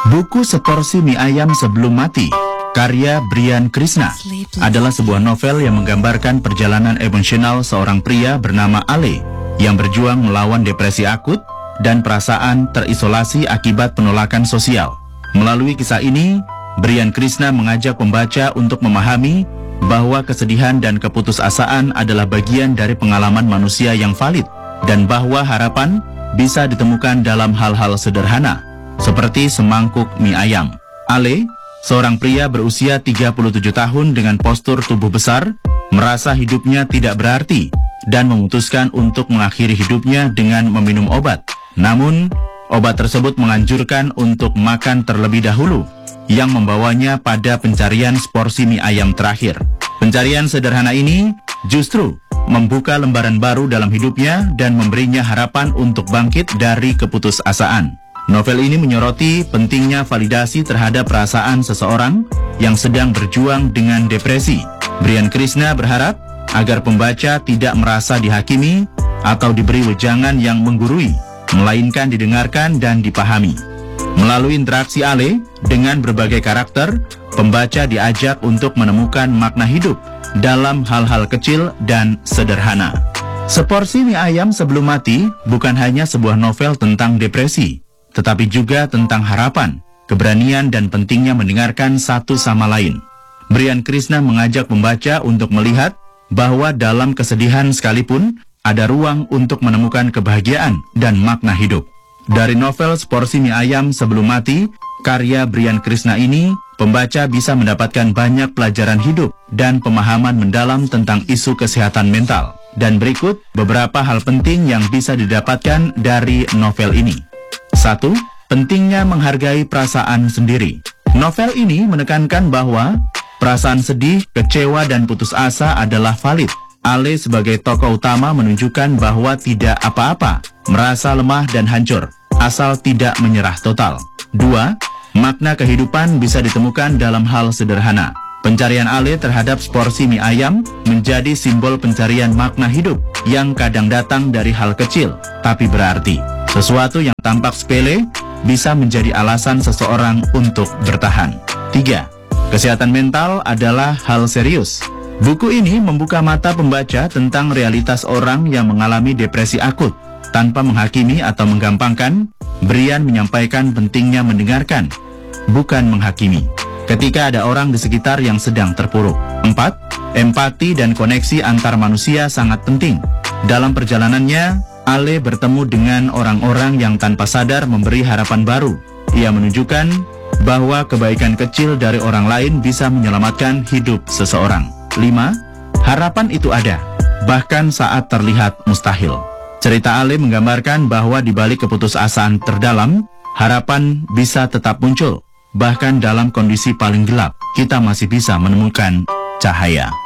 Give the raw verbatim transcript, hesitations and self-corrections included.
Buku Seporsi Mie Ayam Sebelum Mati, karya Brian Krishna, adalah sebuah novel yang menggambarkan perjalanan emosional seorang pria bernama Ale yang berjuang melawan depresi akut dan perasaan terisolasi akibat penolakan sosial. Melalui kisah ini, Brian Krishna mengajak pembaca untuk memahami bahwa kesedihan dan keputusasaan adalah bagian dari pengalaman manusia yang valid, dan bahwa harapan bisa ditemukan dalam hal-hal sederhana, seperti semangkuk mie ayam. Ale, seorang pria berusia tiga puluh tujuh tahun dengan postur tubuh besar, merasa hidupnya tidak berarti dan memutuskan untuk mengakhiri hidupnya dengan meminum obat. Namun, obat tersebut menganjurkan untuk makan terlebih dahulu, yang membawanya pada pencarian seporsi mie ayam terakhir. Pencarian sederhana ini justru membuka lembaran baru dalam hidupnya dan memberinya harapan untuk bangkit dari keputusasaan. Novel ini menyoroti pentingnya validasi terhadap perasaan seseorang yang sedang berjuang dengan depresi. Brian Krishna berharap agar pembaca tidak merasa dihakimi atau diberi wejangan yang menggurui, melainkan didengarkan dan dipahami. Melalui interaksi Ale dengan berbagai karakter, pembaca diajak untuk menemukan makna hidup dalam hal-hal kecil dan sederhana. Seporsi Mie Ayam Sebelum Mati bukan hanya sebuah novel tentang depresi, tetapi juga tentang harapan, keberanian, dan pentingnya mendengarkan satu sama lain. Brian Krishna mengajak pembaca untuk melihat bahwa dalam kesedihan sekalipun ada ruang untuk menemukan kebahagiaan dan makna hidup. Dari novel Seporsi Mie Ayam Sebelum Mati, karya Brian Krishna ini, pembaca bisa mendapatkan banyak pelajaran hidup dan pemahaman mendalam tentang isu kesehatan mental. Dan berikut beberapa hal penting yang bisa didapatkan dari novel ini. Satu. Pentingnya menghargai perasaan sendiri. Novel ini menekankan bahwa perasaan sedih, kecewa, dan putus asa adalah valid. Ale sebagai tokoh utama menunjukkan bahwa tidak apa-apa merasa lemah dan hancur, asal tidak menyerah total. Dua. Makna kehidupan bisa ditemukan dalam hal sederhana. Pencarian Ale terhadap seporsi mie ayam menjadi simbol pencarian makna hidup yang kadang datang dari hal kecil, tapi berarti. Sesuatu yang tampak sepele bisa menjadi alasan seseorang untuk bertahan. Tiga. Kesehatan mental adalah hal serius. Buku ini membuka mata pembaca tentang realitas orang yang mengalami depresi akut. Tanpa menghakimi atau menggampangkan, Brian menyampaikan pentingnya mendengarkan, bukan menghakimi, ketika ada orang di sekitar yang sedang terpuruk. Empat. Empati dan koneksi antar manusia sangat penting. Dalam perjalanannya, Ale bertemu dengan orang-orang yang tanpa sadar memberi harapan baru. Ia menunjukkan bahwa kebaikan kecil dari orang lain bisa menyelamatkan hidup seseorang. Lima. Harapan itu ada, bahkan saat terlihat mustahil. Cerita Ale menggambarkan bahwa di balik keputusasaan terdalam, harapan bisa tetap muncul. Bahkan dalam kondisi paling gelap, kita masih bisa menemukan cahaya.